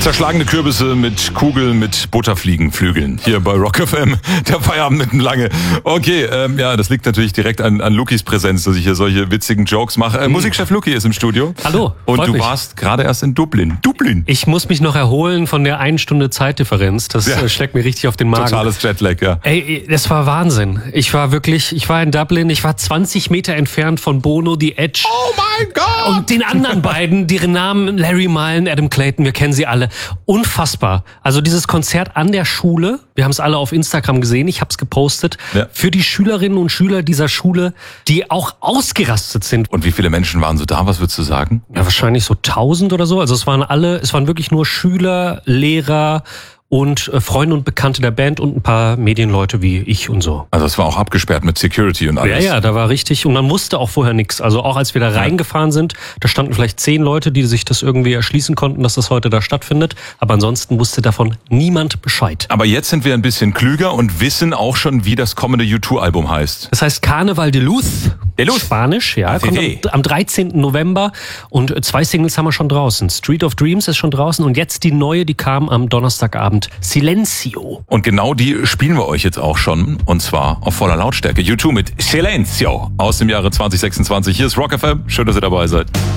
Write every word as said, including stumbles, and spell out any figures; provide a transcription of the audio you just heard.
Zerschlagene Kürbisse mit Kugeln mit Butterfliegenflügeln. Hier bei Rock F M, der Feierabend mitten lange. Okay, ähm, ja, das liegt natürlich direkt an, an Lukis Präsenz, dass ich hier solche witzigen Jokes mache. Äh, Musikchef Luki ist im Studio. Hallo. Und du mich. warst gerade erst in Dublin. Dublin. Ich muss mich noch erholen von der einen Stunde Zeitdifferenz. Das ja. schlägt mir richtig auf den Magen. Totales Jetlag, ja. Ey, das war Wahnsinn. Ich war wirklich, ich war in Dublin, ich war zwanzig Meter entfernt von Bono, The Edge. Oh mein Gott! Und den anderen beiden, deren Namen Larry Mullen, Adam Clayton, wir kennen sie alle. Unfassbar. Also dieses Konzert an der Schule, wir haben es alle auf Instagram gesehen, ich habe es gepostet, ja. für die Schülerinnen und Schüler dieser Schule, die auch ausgerastet sind. Und wie viele Menschen waren so da, was würdest du sagen? Ja, wahrscheinlich so tausend oder so. Also es waren alle, es waren wirklich nur Schüler, Lehrer und äh, Freunde und Bekannte der Band und ein paar Medienleute wie ich und so. Also es war auch abgesperrt mit Security und alles. Ja, ja, da war richtig. Und man wusste auch vorher nichts. Also auch als wir da reingefahren sind, da standen vielleicht zehn Leute, die sich das irgendwie erschließen konnten, dass das heute da stattfindet. Aber ansonsten wusste davon niemand Bescheid. Aber jetzt sind wir ein bisschen klüger und wissen auch schon, wie das kommende U zwei Album heißt. Das heißt Carnaval de Luz. De Luz. Spanisch, ja. Kommt am, am dreizehnten November. Und zwei Singles haben wir schon draußen. Street of Dreams ist schon draußen. Und jetzt die neue, die kam am Donnerstagabend. Silencio. Und genau die spielen wir euch jetzt auch schon. Und zwar auf voller Lautstärke. U zwei mit Silencio aus dem Jahre zwanzig sechsundzwanzig. Hier ist Rock F M. Schön, dass ihr dabei seid.